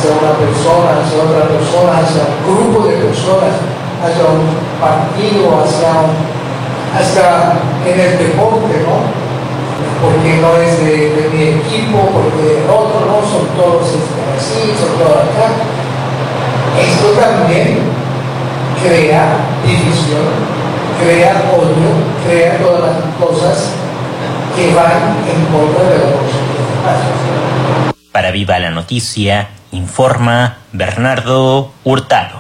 hacia una persona, hacia otra persona, hacia un grupo de personas, hacia un partido, hasta en el deporte, ¿no? Porque no es de mi equipo, porque el otro no, son todos así, son todos acá. Esto también crea división, crea odio, crea todas las cosas que van en contra de los demás. Para Viva la Noticia, informa Bernardo Hurtado.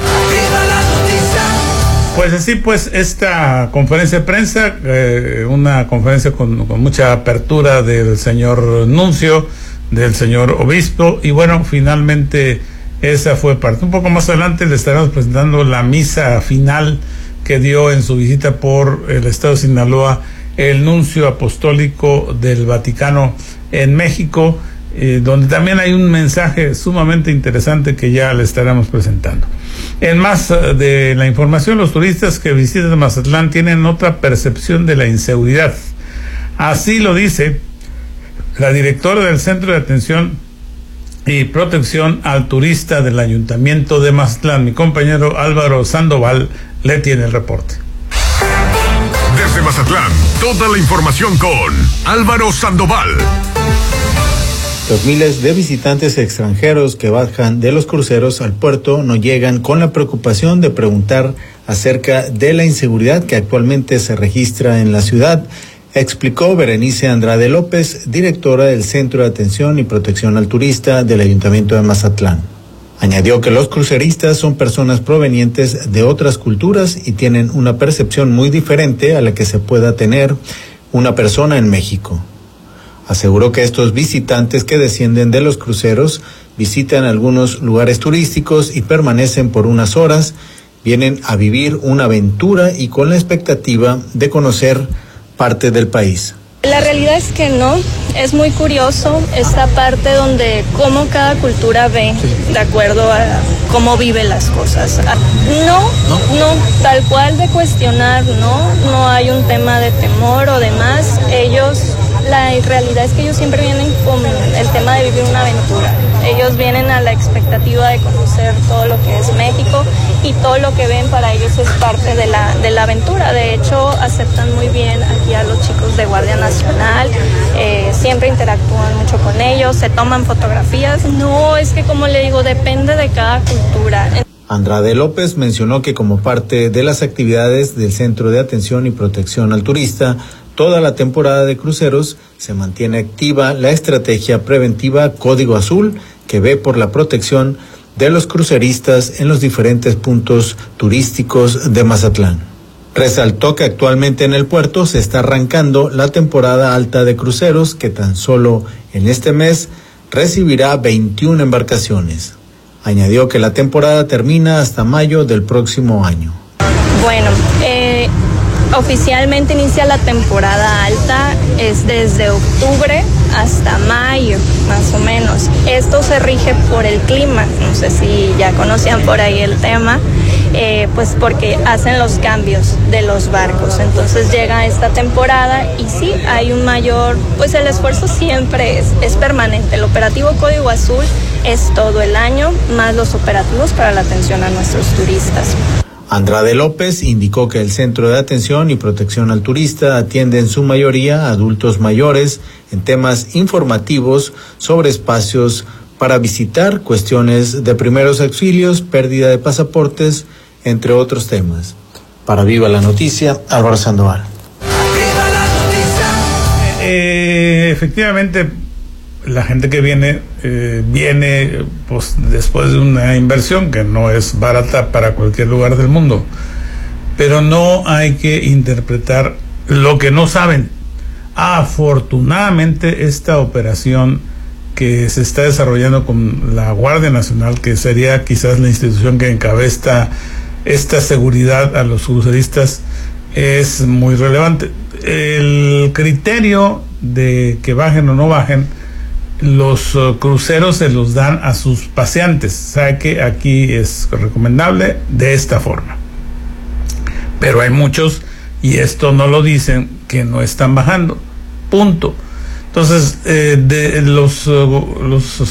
Pues así, pues esta conferencia de prensa, una conferencia con mucha apertura del señor nuncio, del señor obispo, y bueno, finalmente esa fue parte. Un poco más adelante le estaremos presentando la misa final que dio en su visita por el estado de Sinaloa el nuncio apostólico del Vaticano en México, donde también hay un mensaje sumamente interesante que ya le estaremos presentando. En más de la información, los turistas que visitan Mazatlán tienen otra percepción de la inseguridad. Así lo dice la directora del Centro de Atención y Protección al Turista del Ayuntamiento de Mazatlán. Mi compañero Álvaro Sandoval le tiene el reporte. Desde Mazatlán, toda la información con Álvaro Sandoval. Los miles de visitantes extranjeros que bajan de los cruceros al puerto no llegan con la preocupación de preguntar acerca de la inseguridad que actualmente se registra en la ciudad, explicó Berenice Andrade López, directora del Centro de Atención y Protección al Turista del Ayuntamiento de Mazatlán. Añadió que los cruceristas son personas provenientes de otras culturas y tienen una percepción muy diferente a la que se pueda tener una persona en México. Aseguró que estos visitantes que descienden de los cruceros visitan algunos lugares turísticos y permanecen por unas horas, vienen a vivir una aventura y con la expectativa de conocer parte del país. La realidad es que no, es muy curioso esta parte donde cómo cada cultura ve de acuerdo a cómo vive las cosas. No, tal cual de cuestionar, no hay un tema de temor o demás. La realidad es que ellos siempre vienen con el tema de vivir una aventura. Ellos vienen a la expectativa de conocer todo lo que es México y todo lo que ven para ellos es parte de la aventura. De hecho, aceptan muy bien aquí a los chicos de Guardia Nacional, siempre interactúan mucho con ellos, se toman fotografías. No, es que como le digo, depende de cada cultura. Andrade López mencionó que como parte de las actividades del Centro de Atención y Protección al Turista, toda la temporada de cruceros se mantiene activa la estrategia preventiva Código Azul, que ve por la protección de los cruceristas en los diferentes puntos turísticos de Mazatlán. Resaltó que actualmente en el puerto se está arrancando la temporada alta de cruceros, que tan solo en este mes recibirá 21 embarcaciones. Añadió que la temporada termina hasta mayo del próximo año. Bueno, oficialmente inicia la temporada alta, es desde octubre hasta mayo, más o menos. Esto se rige por el clima, no sé si ya conocían por ahí el tema, pues porque hacen los cambios de los barcos. Entonces llega esta temporada y sí, hay un mayor, pues el esfuerzo siempre es permanente. El operativo Código Azul es todo el año, más los operativos para la atención a nuestros turistas. Andrade López indicó que el Centro de Atención y Protección al Turista atiende en su mayoría a adultos mayores en temas informativos sobre espacios para visitar, cuestiones de primeros auxilios, pérdida de pasaportes, entre otros temas. Para Viva la Noticia, Álvaro Sandoval. Efectivamente, la gente que viene pues después de una inversión que no es barata para cualquier lugar del mundo, pero no hay que interpretar lo que no saben. Afortunadamente, esta operación que se está desarrollando con la Guardia Nacional, que sería quizás la institución que encabeza esta seguridad a los cruceristas, es muy relevante. El criterio de que bajen o no bajen, los cruceros se los dan a sus paseantes. Sabe que aquí es recomendable de esta forma, pero hay muchos, y esto no lo dicen, que no están bajando, punto. Entonces, de los